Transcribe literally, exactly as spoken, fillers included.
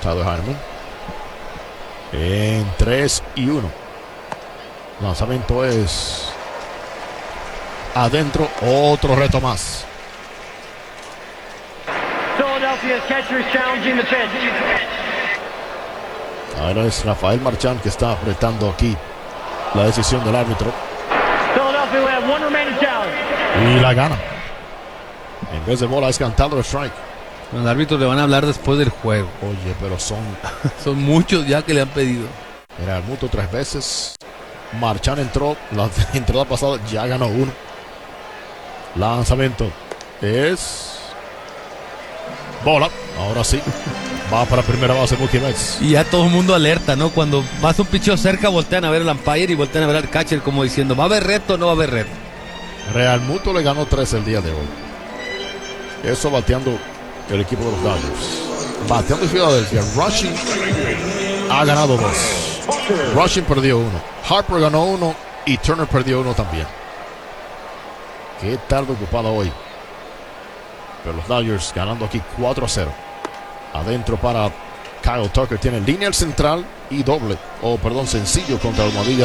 Tyler Heineman. En tres y uno. Lanzamiento es adentro. Otro reto más. Philadelphia catcher is challenging the pitch. Ahora es Rafael Marchand que está apretando aquí la decisión del árbitro. Philadelphia will have one remaining challenge. Y la gana. En vez de bola es cantado el strike. Los árbitros le van a hablar después del juego. Oye, pero son... Son muchos ya que le han pedido. Era el mutuo tres veces. Marchand entró. La entrada pasada ya ganó uno. Lanzamiento es... bola. Ahora sí. Va para primera base Mookie Betts. Y ya todo el mundo alerta, ¿no? Cuando vas un picheo cerca, voltean a ver al umpire y voltean a ver al catcher como diciendo, ¿va a haber reto o no va a haber reto? Real Muto le ganó tres el día de hoy. Eso bateando el equipo de los Dodgers. Bateando Filadelfia. Rushing ha ganado dos. Rushing perdió uno. Harper ganó uno. Y Turner perdió uno también. Qué tarde ocupada hoy. Pero los Dodgers ganando aquí cuatro a cero. Adentro para Kyle Tucker. Tiene línea al central y doble. O oh, perdón, sencillo contra Almohadilla.